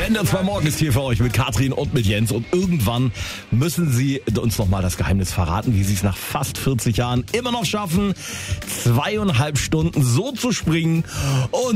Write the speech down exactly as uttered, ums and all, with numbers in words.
N D R zwei Morgen ist hier für euch mit Katrin und mit Jens. Und irgendwann müssen sie uns nochmal das Geheimnis verraten, wie sie es nach fast vierzig Jahren immer noch schaffen, zweieinhalb Stunden so zu springen und